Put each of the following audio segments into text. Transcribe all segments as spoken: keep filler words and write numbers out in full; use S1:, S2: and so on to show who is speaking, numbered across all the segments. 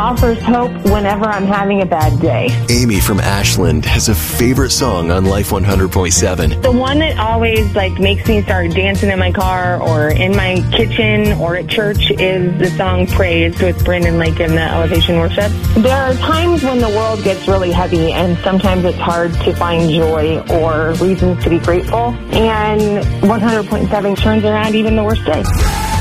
S1: Offers hope whenever I'm having a bad day.
S2: Amy from Ashland has a favorite song on Life one hundred point seven.
S1: The one that always like makes me start dancing in my car or in my kitchen or at church is the song Praise with Brandon Lake and the Elevation Worship. There are times when the world gets really heavy and sometimes it's hard to find joy or reasons to be grateful. And one hundred point seven turns around even the worst day.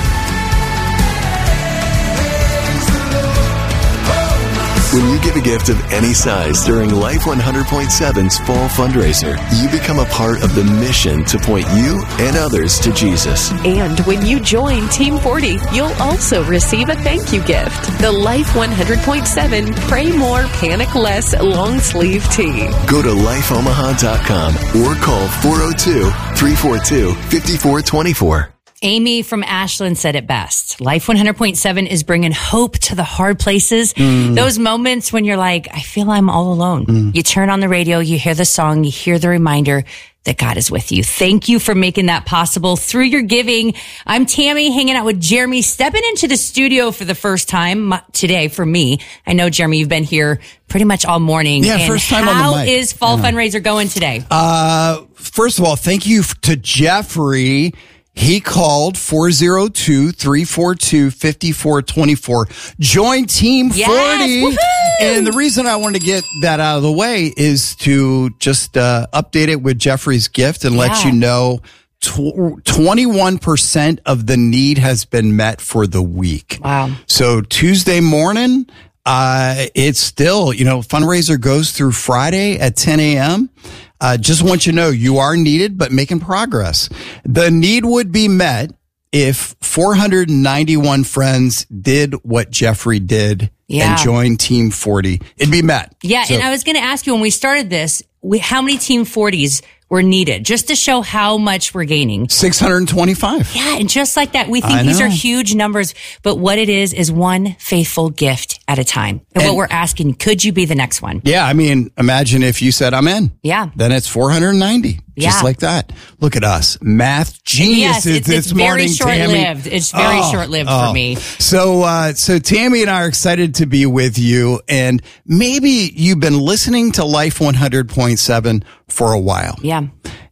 S2: When you give a gift of any size during Life one hundred point seven's fall fundraiser, you become a part of the mission to point you and others to Jesus.
S3: And when you join Team forty, you'll also receive a thank you gift. The Life one hundred point seven Pray More, Panic Less long sleeve tee.
S2: Go to life omaha dot com or call four oh two, three four two, five four two four.
S4: Amy from Ashland said it best. Life one hundred point seven is bringing hope to the hard places. Mm. Those moments when you're like, I feel I'm all alone. Mm. You turn on the radio, you hear the song, you hear the reminder that God is with you. Thank you for making that possible through your giving. I'm Tammy, hanging out with Jeremy, stepping into the studio for the first time today for me. I know, Jeremy, you've been here pretty much all morning.
S5: Yeah,
S4: and
S5: first time
S4: on
S5: the mic.
S4: How is Fall Fundraiser going today?
S5: Uh, first of all, thank you to Jeffrey. He called four oh two, three four two, five four two four. Join Team
S4: yes,
S5: forty.
S4: Woo-hoo!
S5: And the reason I wanted to get that out of the way is to just uh, update it with Jeffrey's gift and let
S4: yeah.
S5: you know tw- twenty-one percent of the need has been met for the week.
S4: Wow.
S5: So Tuesday morning, uh, it's still, you know, fundraiser goes through Friday at ten a.m. Uh, just want you to know you are needed, but making progress. The need would be met if four hundred ninety-one friends did what Jeffrey did
S4: yeah.
S5: and joined Team forty. It'd be met.
S4: Yeah. So, and I was going to ask you when we started this, we, how many Team forties were needed just to show how much we're gaining?
S5: six hundred twenty-five.
S4: Yeah. And just like that, we think
S5: I
S4: these
S5: know.
S4: are huge numbers, but what it is, is one faithful gift at a time. And, and what we're asking, could you be the next one?
S5: Yeah. I mean, imagine if you said, I'm in.
S4: Yeah.
S5: Then it's four hundred ninety. Just
S4: yeah.
S5: like that. Look at us. Math geniuses
S4: yes, it's,
S5: this
S4: it's
S5: morning,
S4: very short-lived.
S5: Tammy.
S4: It's very
S5: oh,
S4: short-lived
S5: oh.
S4: for me.
S5: So, uh, so Tammy and I are excited to be with you. And maybe you've been listening to Life one hundred point seven for a while.
S4: Yeah.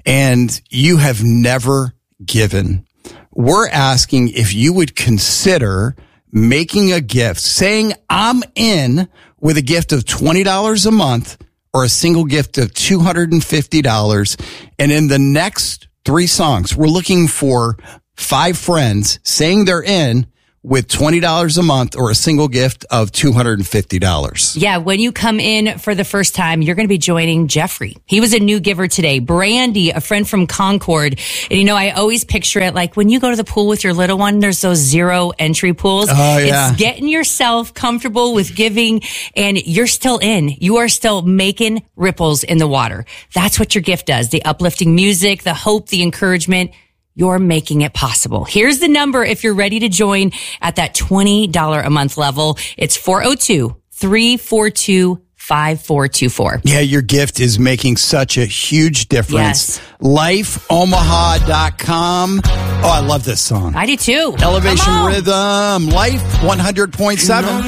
S5: And you have never given. We're asking if you would consider making a gift, saying I'm in with a gift of twenty dollars a month or a single gift of two hundred fifty dollars. And in the next three songs, we're looking for five friends saying they're in with twenty dollars a month or a single gift of two hundred fifty dollars.
S4: Yeah, when you come in for the first time, you're going to be joining Jeffrey. He was a new giver today. Brandy, a friend from Concord. And you know, I always picture it like when you go to the pool with your little one, there's those zero entry pools.
S5: Oh, yeah.
S4: It's getting yourself comfortable with giving and you're still in. You are still making ripples in the water. That's what your gift does. The uplifting music, the hope, the encouragement. You're making it possible. Here's the number if you're ready to join at that twenty dollars a month level. It's four oh two, three four two, five four two four.
S5: Yeah, your gift is making such a huge difference.
S4: Yes.
S5: life omaha dot com. Oh, I love this song.
S4: I do too.
S5: Elevation Rhythm, Life one hundred point seven.